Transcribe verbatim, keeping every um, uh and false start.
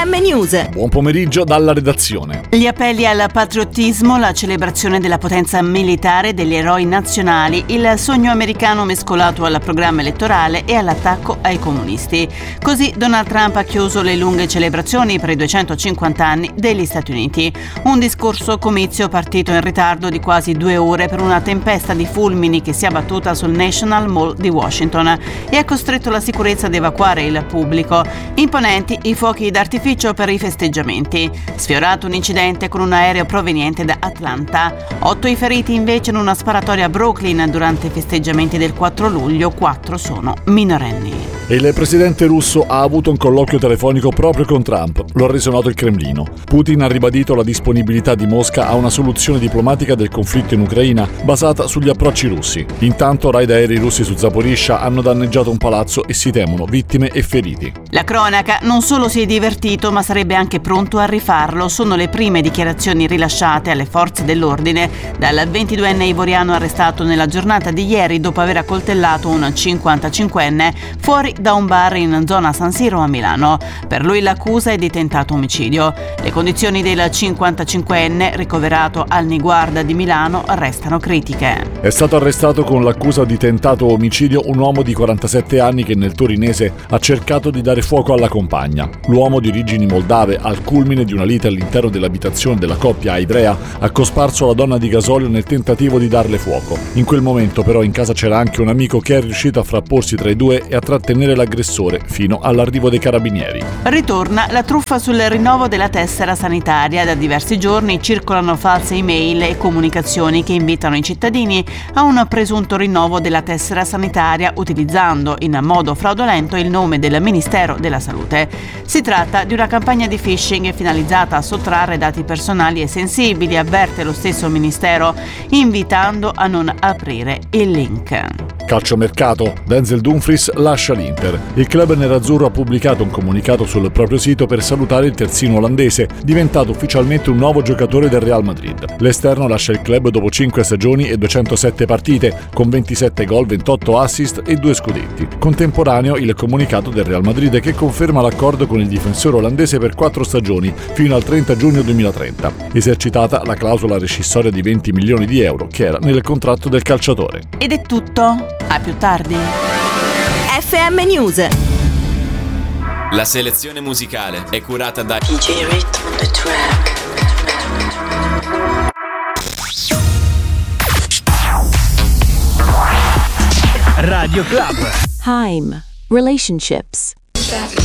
M News. Buon pomeriggio dalla redazione. Gli appelli al patriottismo, la celebrazione della potenza militare degli eroi nazionali, il sogno americano mescolato al programma elettorale e all'attacco ai comunisti. Così Donald Trump ha chiuso le lunghe celebrazioni per i duecentocinquanta anni degli Stati Uniti. Un discorso comizio partito in ritardo di quasi due ore per una tempesta di fulmini che si è abbattuta sul National Mall di Washington e ha costretto la sicurezza ad evacuare il pubblico. Imponenti i fuochi d'artificio per i festeggiamenti. Sfiorato un incidente con un aereo proveniente da Atlanta. Otto i feriti invece in una sparatoria a Brooklyn durante i festeggiamenti del quattro luglio, quattro sono minorenni. Il presidente russo ha avuto un colloquio telefonico proprio con Trump, lo ha reso noto il Cremlino. Putin ha ribadito la disponibilità di Mosca a una soluzione diplomatica del conflitto in Ucraina basata sugli approcci russi. Intanto raid aerei russi su Zaporizhzhia hanno danneggiato un palazzo e si temono vittime e feriti. La cronaca non solo si è divertito ma sarebbe anche pronto a rifarlo. Sono le prime dichiarazioni rilasciate alle forze dell'ordine dal ventiduenne ivoriano arrestato nella giornata di ieri dopo aver accoltellato un cinquantacinquenne fuori da un bar in zona San Siro a Milano. Per lui l'accusa è di tentato omicidio. Le condizioni del cinquantacinquenne, ricoverato al Niguarda di Milano, restano critiche. È stato arrestato con l'accusa di tentato omicidio un uomo di quarantasette anni che nel torinese ha cercato di dare fuoco alla compagna. L'uomo di origini moldave, al culmine di una lite all'interno dell'abitazione della coppia a Ivrea, ha cosparso la donna di gasolio nel tentativo di darle fuoco. In quel momento però in casa c'era anche un amico che è riuscito a frapporsi tra i due e a trattenere l'aggressore fino all'arrivo dei carabinieri. Ritorna la truffa sul rinnovo della tessera sanitaria. Da diversi giorni circolano false email e comunicazioni che invitano i cittadini a un presunto rinnovo della tessera sanitaria utilizzando in modo fraudolento il nome del Ministero della Salute. Si tratta di una campagna di phishing finalizzata a sottrarre dati personali e sensibili, avverte lo stesso Ministero, invitando a non aprire il link. Calciomercato. Denzel Dumfries lascia l'Inter. Il club nerazzurro ha pubblicato un comunicato sul proprio sito per salutare il terzino olandese, diventato ufficialmente un nuovo giocatore del Real Madrid. L'esterno lascia il club dopo cinque stagioni e duecentosette partite, con ventisette gol, ventotto assist e due scudetti. Contemporaneo il comunicato del Real Madrid che conferma l'accordo con il difensore olandese per quattro stagioni, fino al trenta giugno duemilatrenta. Esercitata la clausola rescissoria di venti milioni di euro che era nel contratto del calciatore. Ed è tutto. A più tardi. F M News. La selezione musicale è curata da D J Rhythm on the track. Radio Club. Haim Relationships.